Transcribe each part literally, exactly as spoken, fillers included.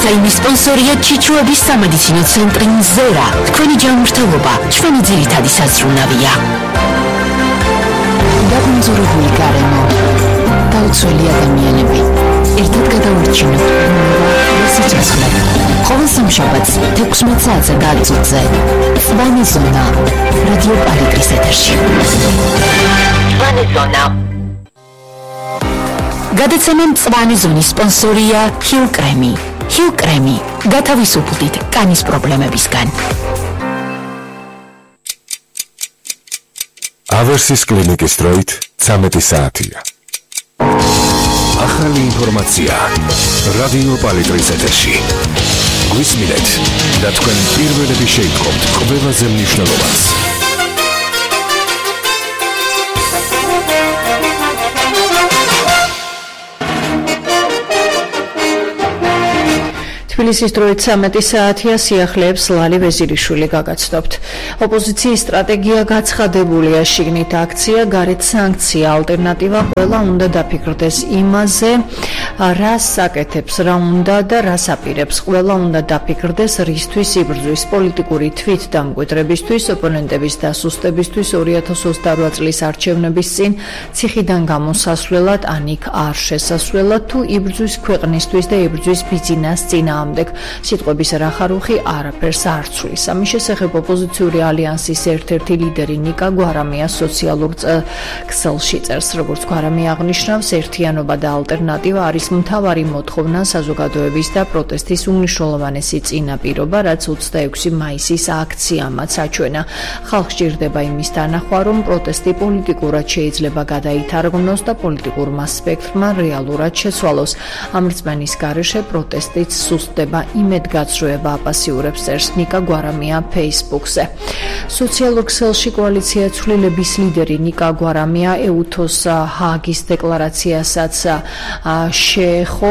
გადაცემის სპონსორია ჩიჩუების სამედიცინო ცენტრი მზერა. თქვენი ჯანმრთელობა ჩვენი ძირითადი საზრუნავია. დაბინძურებული გარემო, დაუცველი ადამიანები, ერთად გადავარჩინოთ ბუნება სიჩასლე. ყოველ სამშაბათს თექვსმეტ საათზე გააძუძე წვანი ზონა რადიო პალიტრის ეთერში. წვანი ზონა. გადაცემა წვანი ზონის სპონსორია ჰილ კრემი. ჰილ კრემი გათავისუფლდით კანის პრობლემებისგან. ავერსის კლინიკის დროით ცამეტი საათია. ახალი ინფორმაცია რადიო პალიტრის ეთერში. გვისმინეთ და თქვენ პირველები შეიტყობთ ყველაზე მნიშვნელოვანს. თბილისის დროით ცამეტი საათია, სიახლეებს ლალი ვეზირიშვილი გაგაცნობთ. ოპოზიციის სტრატეგია გაცხადებულია, შიგნით აქცია, გარეთ სანქცია, ალტერნატივა ყველა უნდა დაფიქრდეს იმაზე, რას აკეთებს, რა უნდა და რას აპირებს. ყველა უნდა დაფიქრდეს, რისთვის იბრძვის პოლიტიკური თვითდამკვიდრებისთვის, ოპონენტების დასუსტებისთვის ორი ათას ოცდაორ წლის არჩევნების წინ ციხიდან გამოსასვლელად, ან იქ არ შესასვლელად, თუ იბრძვის ქვეყნისთვის და იბრძვის ბიზნეს წინააღმდეგ. სიტყვების რახარუხი არაფერს არ ცვლის. ამის შესახებ ოპოზიციური ალიანსის ერთ-ერთი ლიდერი ნიკა გვარამია სოციალურ ქსელში წერს, როგორც გვარამია აღნიშნავს, ერთიანობა და ალტერნატივა არის მთავარი მოთხოვნა საზოგადოების და პროტესტის უმნიშვნელოვანესი წინაპირობა, რაც ოცდაექვსი მაისის აქციამაც აჩვენა. ხალხს სჭირდება იმის დანახვა, რომ პროტესტი პოლიტიკურად შეიძლება გადაითარგმნოს და პოლიტიკურმა სპექტრმა რეალურად შეცვალოს. ამ რწმენის გარეშე პროტესტიც სუსტდება, იმედგაცრუება აპასიურებს, წერს ნიკა გვარამია ფეისბუქზე. სოციალურ ქსელში კოალიცია ცვლილების ლიდერი ნიკა გვარამია ეუთოს ჰააგის დეკლარაციასაც შეეხო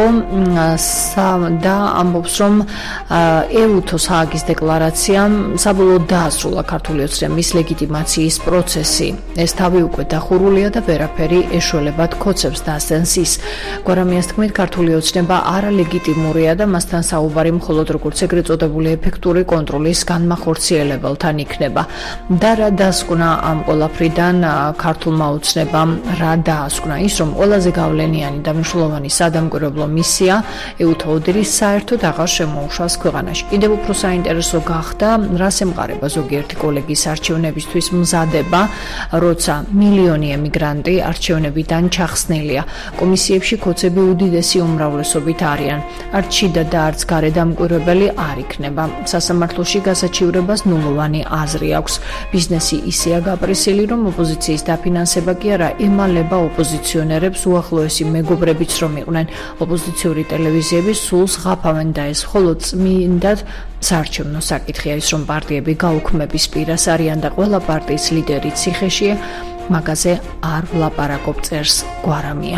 და ამბობს, რომ ეუთოს ჰააგის დეკლარაციამ საბოლოოდ დაასრულა ქართული ოცნების ლეგიტიმაციის პროცესი. ეს თავი უკვე დახურულია და ვერაფერი ეშველებად ქოცებს და ასენს ის. გვარამიას თქმით, ქართული ოცნება არალეგიტიმურია და მასთან საუბარი მხოლოდ როგორც ეგრეთ წოდებული ეფექტური კონტროლის განმახორციელებელთან იქნება. და რა დასკვნა ამ ყველაფრიდან ქართულმა ოცნებამ, რა დაასკვნა? ის, რომ ყველაზე გავლენიანი და მნიშვნელოვანი სადამკვირვებლო მისია ეუთო ოდირის საერთოდ აღარ შემოუშვას ქვეყანაში. კიდევ უფრო საინტერესო გახდა, რას ემყარება ზოგიერთი კოლეგის არჩევნებისთვის მზადება, როცა მილიონი ემიგრანტი არჩევნებიდან ჩახსნილია. კომისიებში ქოცები უდიდესი უმრავლესობით არიან. არც შიდა და არც გარე დამკვირვებელი არ იქნება. სასამართლოში გასაჩივრებას ნულოვანი აზრი აქვს. ბიზნესი ისეა გაპრესილი, რომ ოპოზიციის დაფინანსება კი არა ემალება ოპოზიციონერებს, უახლოესი მეგობრებიც რომ იყვნენ. ოპოზიციური ტელევიზიები სულს ღაფავენ და ეს მხოლოდ წმინდად საარჩევნო საკითხია. ის, რომ პარტიები გაუქმების პირას არიან და ყველა პარტიის ლიდერი ციხეშია, მაგაზე არ ვლაპარაკობ, წერს გვარამია.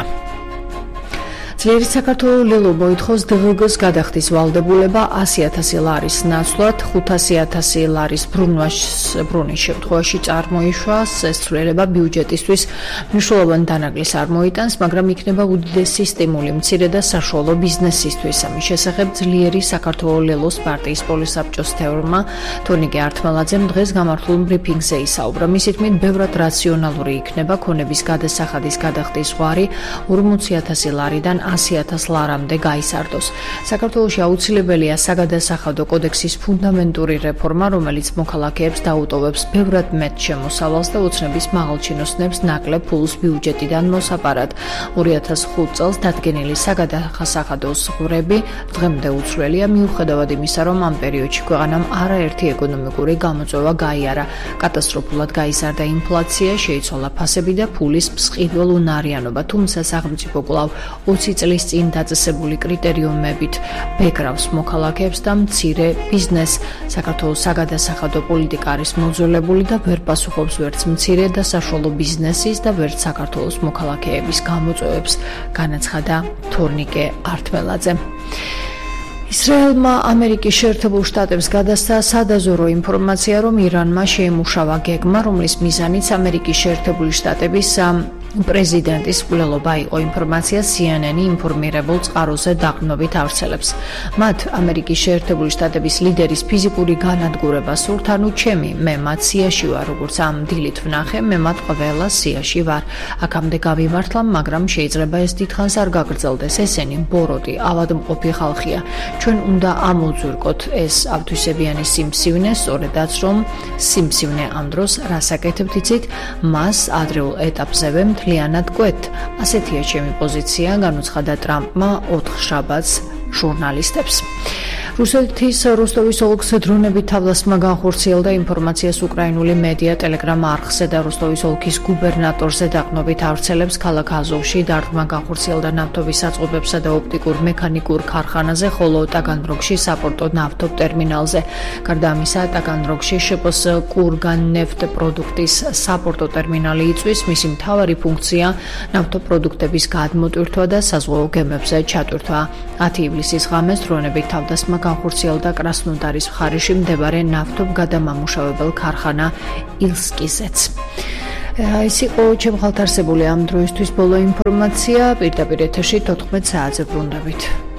ძლიერი საქართველოს ლელო მოითხოვს დღგ-ს გადახდის ვალდებულება ასი ათასი ლარის ნაცვლად, ხუთასი ათასი ლარის ბრუნის შემთხვევაში წარმოიშვას. ეს ცვლილება ბიუჯეტისთვის მნიშვნელოვანი დანაკლისს არ მოიტანს, მაგრამ იქნება უდიდესი სტიმული მცირე და საშუალო ბიზნესისთვის. ამის შესახებ ძლიერი საქართველოს ლელოს პარტიის პოლისაბჭოს თეორმა თორნიკე ართმელაძემ დღეს გამართულ ბრიფინგზე ისაუბრა. მისი თქმით, ბევრად რაციონალური იქნება ქონების გადასახადის გადახდის ზღვარი ორმოცი ათასი ლარიდან ასი ათას ლარამდე გაისარდოს. საქართველოში აუცილებელია საგადასახადო კოდექსის ფუნდამენტური რეფორმა, რომელიც მოქალაქეებს დაუტოვებს ბევრად მეტ შემოსავალს და ოცნების მაღალჩინოსნებს ნაკლებ ფულს ბიუჯეტიდან მოსაპარად. ორი ათას ხუთ წელს დადგენილი საგადასახადო ზღვრები დღემდე უცვლელია, მიუხედავად იმისა, რომ ამ პერიოდში ქვეყანამ არაერთი ეკონომიკური გამოწვევა გაიარა. კატასტროფულად გაიზარდა ინფლაცია, შეიცვალა ფასები და ფულის მსყიდველ უნარიანობა, თუმცა სახელმწიფო კვლავ ოცი წლის წინ დაწესებული კრიტერიუმებით ბეკრავს მოქალაქეებს და მცირე ბიზნესს. საქართველოს საგადასახადო პოლიტიკა არის მოძველებული და ვერ პასუხობს ვერც მცირე და საშუალო ბიზნესის და ვერც საქართველოს მოქალაქეების გამოწვევებს, განაცხადა თორნიკე ართმელაძე. ისრაელმა ამერიკის შეერთებულ შტატებს გადასცა სადაზორო ინფორმაცია, რომ ირანმა შეიმუშავა გეგმა, რომლის მიზანიც ამერიკის შეერთებული შტატების პრეზიდენტის მკვლელობა იყო. ინფორმაცია C N N-ი ინფორმირებულ წყაროზე დაყრდნობით ავრცელებს. მათ ამერიკის შეერთებული შტატების ლიდერის ფიზიკური განადგურება სურთ, ანუ ჩემი, მე მათ სიაში ვარ, როგორც ამ დილით ვნახე, მე მათ ყველა სიაში ვარ. აქამდე გავიმართლა, მაგრამ შეიძლება ეს დიდხანს არ გაგრძელდეს. ესენი ბოროტი, ავადმყოფი ხალხია. ჩვენ უნდა ამოვძვრკოთ ეს ავთვისებიანი სიმსივნე, სწორედაც რომ სიმსივნე ამ დროს რას აკეთებთ იცით, მას ადრეულ ეტაპზევე მთლიანად კვეთ. ასეთია ჩემი პოზიცია, განუცხადა ტრამპმა ოთხ შაბათს ჟურნალისტებს. რუსეთის როსტოვის ოლქს დრონებით თავდასხმა განხორციელდა. ინფორმაციას უკრაინული მედია ტელეგრამ არხზე და როსტოვის ოლქის გუბერნატორზე დაყრდნობით ავრცელებს. ქალაქ აზოვში დარტყმა განხორციელდა ნავთობის საწყობებსა და ოპტიკურ მექანიკურ ქარხანაზე, ხოლო ტაგანროგში საპორტო ნავთობ ტერმინალზე. გარდა ამისა, ტაგანროგში შ პ ეს კურგანნეფტ პროდუქტის საპორტო ტერმინალი იწვის. მისი მთავარი ფუნქცია ნავთობპროდუქტების გადმოტვირთვა და საზღვაო გემებზე ჩატვირთვა. ათი ივლისის ღამეს დრონებით თავდასხმა განხორციელდა კრასნოდარის მხარეში მდებარე ნავთობგადამამუშავებელ ქარხანა ილსკიზეც. ეს იყო ჩემხალთ არსებული ამ დროისთვის ბოლო ინფორმაცია. პირდაპირ ეთერში თოთხმეტ საათზე ბრუნდებით.